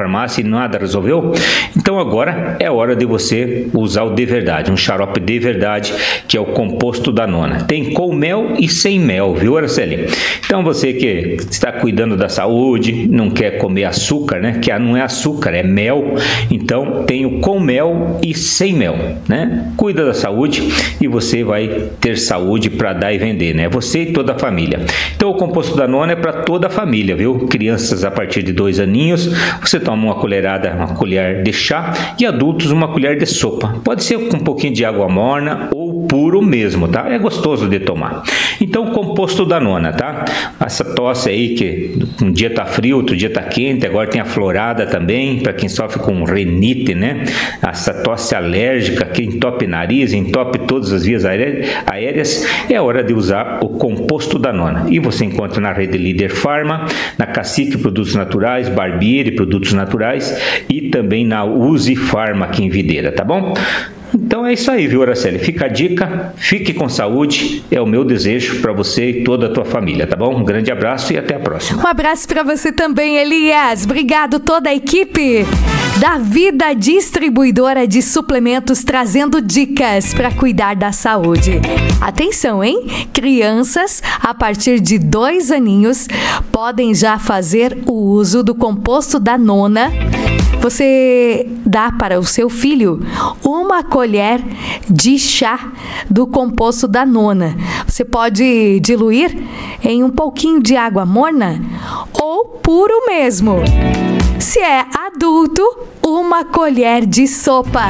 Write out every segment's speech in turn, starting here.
farmácia e nada resolveu? Então agora é hora de você usar o De Verdade, um xarope De Verdade, que é o composto da nona. Tem com mel e sem mel, viu, Araceli? Então você que está cuidando da saúde, não quer comer açúcar, né? Que não é açúcar, é mel. Então tem o com mel e sem mel, né? Cuida da saúde e você vai ter saúde para dar e vender, né? Você e toda a família. Então o composto da nona é para toda a família, viu? Crianças a partir de 2 aninhos, você toma uma colher de chá, e adultos uma colher de sopa. Pode ser com um pouquinho de água morna ou puro mesmo, tá? É gostoso de tomar. Então o composto da nona, tá? Essa tosse aí que um dia tá frio, outro dia tá quente, agora tem a florada também, para quem sofre com rinite, né? Essa tosse alérgica que entope nariz, entope todas as vias aéreas, é hora de usar o composto da nona. E você encontra na rede Líder Farma, na Cacique Produtos Naturais, Barbieri Produtos Naturais e também na Uzi Farma aqui em Videira, tá bom? Então é isso aí, viu, Araceli? Fica a dica, fique com saúde, é o meu desejo para você e toda a tua família, tá bom? Um grande abraço e até a próxima. Um abraço para você também, Elias. Obrigado toda a equipe da Vida Distribuidora de Suplementos, trazendo dicas para cuidar da saúde. Atenção, hein? Crianças a partir de 2 aninhos podem já fazer o uso do composto da nona. Você dá para o seu filho uma colher de chá do composto da nona. Você pode diluir em um pouquinho de água morna ou puro mesmo. Se é adulto, uma colher de sopa.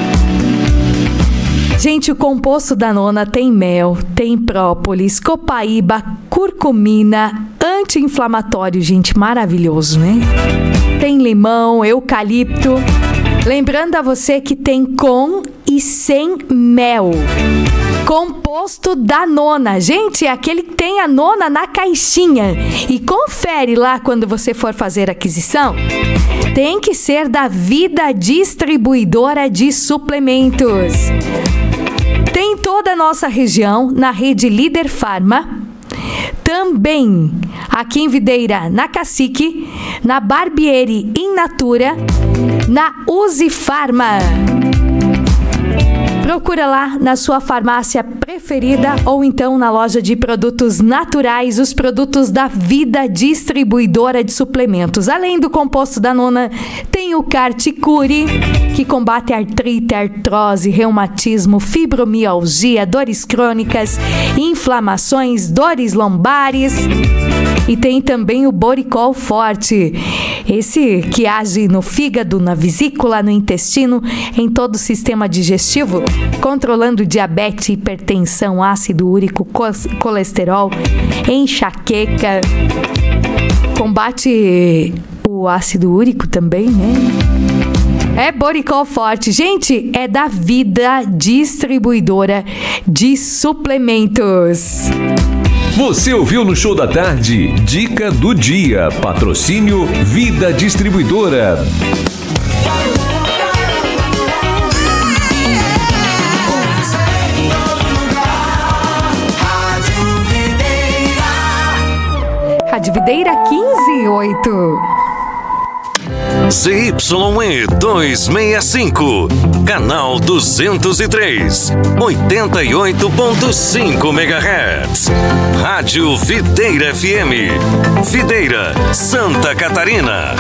Gente, o composto da nona tem mel, tem própolis, copaíba, curcumina, anti-inflamatório, gente, maravilhoso, né? Tem limão, eucalipto. Lembrando a você que tem com e sem mel. Composto da nona. Gente, é aquele que tem a nona na caixinha. E confere lá quando você for fazer a aquisição. Tem que ser da Vida Distribuidora de Suplementos. Tem toda a nossa região na rede Líder Farma. Também aqui em Videira, na Cacique, na Barbieri in Natura, na Uzi Farma. Procura lá na sua farmácia preferida ou então na loja de produtos naturais, os produtos da Vida Distribuidora de Suplementos. Além do composto da nona, tem o Carticure, que combate artrite, artrose, reumatismo, fibromialgia, dores crônicas, inflamações, dores lombares. E tem também o Boricol Forte, esse que age no fígado, na vesícula, no intestino, em todo o sistema digestivo, controlando diabetes, hipertensão, ácido úrico, colesterol, enxaqueca. Combate o ácido úrico também, né? É Boricol Forte. Gente, é da Vida Distribuidora de Suplementos. Você ouviu no Show da Tarde? Dica do dia. Patrocínio Vida Distribuidora. Rádio Videira 158. ZYE 265, canal 203, 88.5 MHz. Rádio Videira FM, Videira, Santa Catarina.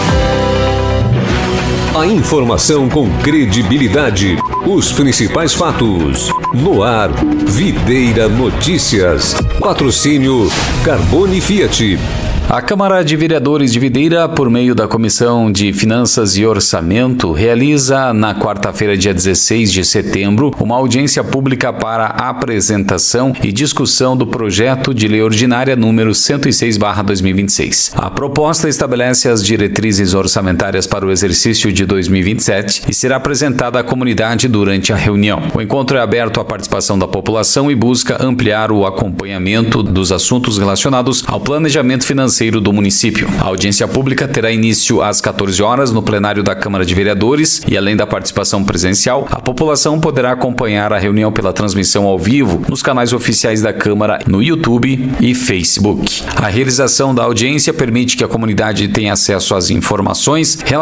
A informação com credibilidade, os principais fatos. No ar, Videira Notícias. Patrocínio Carbone Fiat. A Câmara de Vereadores de Videira, por meio da Comissão de Finanças e Orçamento, realiza na quarta-feira, dia 16 de setembro, uma audiência pública para apresentação e discussão do projeto de lei ordinária número 106/2026. A proposta estabelece as diretrizes orçamentárias para o exercício de 2027 e será apresentada à comunidade durante a reunião. O encontro é aberto à participação da população e busca ampliar o acompanhamento dos assuntos relacionados ao planejamento financeiro do município. A audiência pública terá início às 14 horas no plenário da Câmara de Vereadores e, além da participação presencial, a população poderá acompanhar a reunião pela transmissão ao vivo nos canais oficiais da Câmara no YouTube e Facebook. A realização da audiência permite que a comunidade tenha acesso às informações